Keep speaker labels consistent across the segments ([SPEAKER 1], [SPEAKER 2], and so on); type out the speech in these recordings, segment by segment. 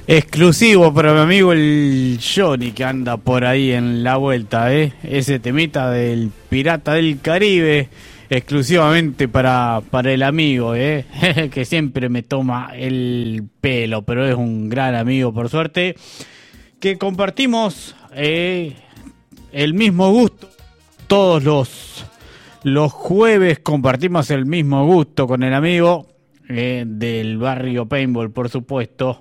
[SPEAKER 1] Exclusivo para mi amigo el Johnny que anda por ahí en la vuelta, ese temita del Pirata del Caribe, exclusivamente para el amigo, que siempre me toma el pelo, pero es un gran amigo por suerte, que compartimos el mismo gusto. Todos los jueves compartimos el mismo gusto con el amigo del barrio Paintball, por supuesto.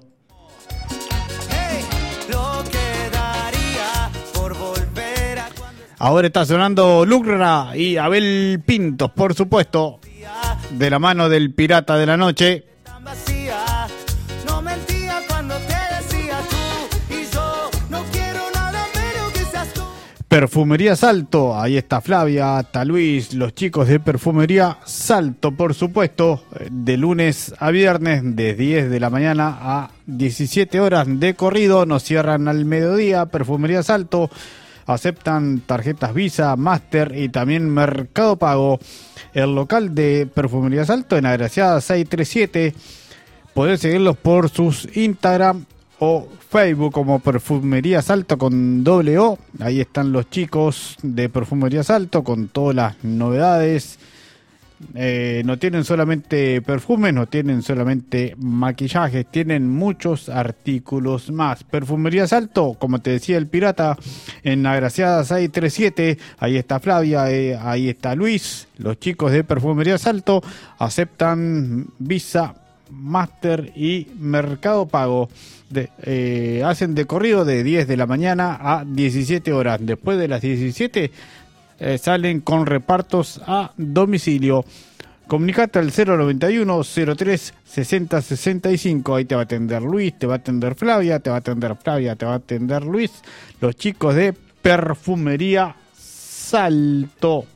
[SPEAKER 1] Ahora está sonando Lucra y Abel Pintos, por supuesto, de la mano del Pirata de la Noche. Perfumería Salto, ahí está Flavia, está Luis, los chicos de Perfumería Salto, por supuesto, de lunes a viernes, de 10 de la mañana a 17 horas de corrido, nos cierran al mediodía. Perfumería Salto, aceptan tarjetas Visa, Master y también Mercado Pago. El local de Perfumería Salto en Agraciada 637, podés seguirlos por sus Instagram o Facebook como Perfumería Salto con doble O. Ahí están los chicos de Perfumería Salto con todas las novedades. No tienen solamente perfumes, no tienen solamente maquillajes, tienen muchos artículos más. Perfumería Salto, como te decía el Pirata, en Agraciada 637, ahí está Flavia, ahí está Luis. Los chicos de Perfumería Salto aceptan Visa, Master y Mercado Pago. Hacen de corrido de 10 de la mañana a 17 horas. Después de las 17 salen con repartos a domicilio. Comunicate al 091 03 60 65. Ahí te va a atender Luis, te va a atender Flavia, te va a atender Flavia, te va a atender Luis. Los chicos de Perfumería Salto.